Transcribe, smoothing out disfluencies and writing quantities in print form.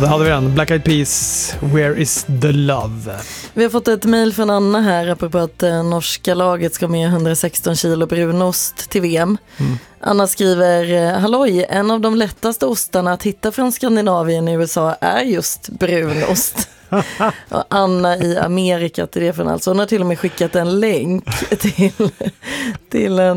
där hade vi den. Black Eyed Peas, Where is the love? Vi har fått ett mejl från Anna här apropå att norska laget ska med 116 kilo brunost till VM. Anna skriver, halloj, en av de lättaste ostarna att hitta från Skandinavien i USA är just brunost. Och Anna i Amerika till det från alltså. Hon har till och med skickat en länk till en